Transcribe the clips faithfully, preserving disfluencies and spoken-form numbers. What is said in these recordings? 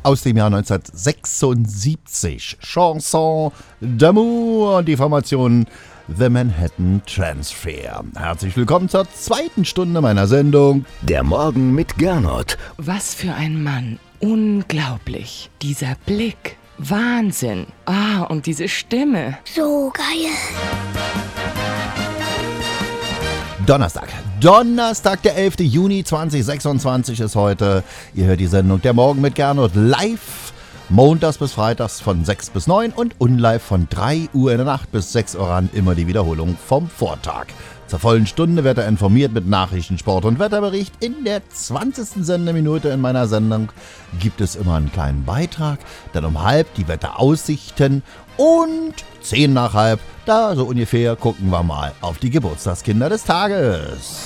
aus dem Jahr neunzehnhundertsechsundsiebzig. Chanson d'amour und die Formation The Manhattan Transfer. Herzlich willkommen zur zweiten Stunde meiner Sendung Der Morgen mit Gernot. Was für ein Mann. Unglaublich. Dieser Blick. Wahnsinn. Ah, und diese Stimme. So geil. Donnerstag. Donnerstag, der elfter Juni zweitausendsechsundzwanzig ist heute. Ihr hört die Sendung Der Morgen mit Gernot live. Montags bis freitags von sechs bis neun und unlive von drei Uhr in der Nacht bis sechs Uhr ran. Immer die Wiederholung vom Vortag. Zur vollen Stunde wird er informiert mit Nachrichten, Sport und Wetterbericht. In der zwanzigsten Sendeminute in meiner Sendung gibt es immer einen kleinen Beitrag. Dann um halb die Wetteraussichten und zehn nach halb, da so ungefähr, gucken wir mal auf die Geburtstagskinder des Tages.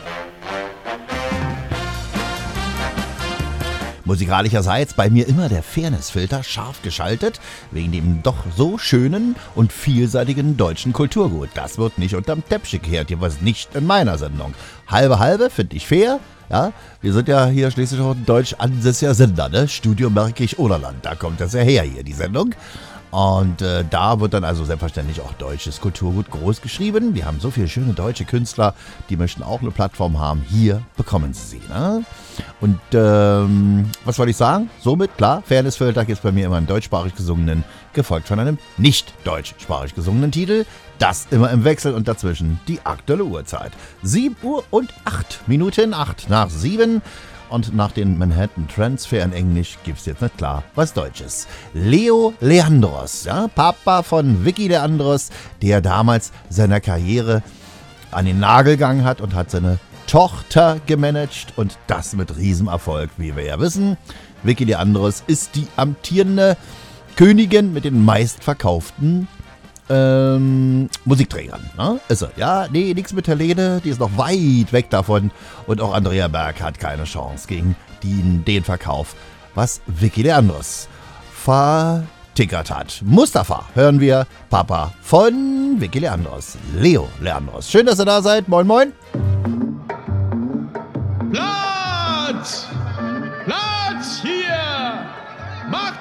Musikalischerseits bei mir immer der Fairnessfilter scharf geschaltet, wegen dem doch so schönen und vielseitigen deutschen Kulturgut. Das wird nicht unterm Teppich gekehrt, jeweils nicht in meiner Sendung. Halbe halbe finde ich fair, ja. Wir sind ja hier schließlich auch ein deutsch ansässiger Sender, ne? Studio Märkisch-Oderland, da kommt das ja her hier, die Sendung. Und äh, da wird dann also selbstverständlich auch deutsches Kulturgut groß geschrieben. Wir haben so viele schöne deutsche Künstler, die möchten auch eine Plattform haben. Hier bekommen sie sie. Ne? Und ähm, was wollte ich sagen? Somit, klar, Fairnessfilter gibt es bei mir immer einen deutschsprachig gesungenen, gefolgt von einem nicht deutschsprachig gesungenen Titel. Das immer im Wechsel und dazwischen die aktuelle Uhrzeit. sieben Uhr und acht Minuten, acht nach sieben. Und nach den Manhattan Transfer in Englisch gibt es jetzt nicht klar was Deutsches. Leo Leandros, ja, Papa von Vicky Leandros, der damals seiner Karriere an den Nagel gegangen hat und hat seine Tochter gemanagt und das mit Riesenerfolg, wie wir ja wissen. Vicky Leandros ist die amtierende Königin mit den meistverkauften Ähm, Musikträgern, ne? Ist er. Ja, nee, nichts mit Helene, die ist noch weit weg davon. Und auch Andrea Berg hat keine Chance gegen den, den Verkauf, was Vicky Leandros vertickert hat. Mustafa hören wir, Papa von Vicky Leandros, Leo Leandros. Schön, dass ihr da seid. Moin, moin. Platz! Platz hier! Macht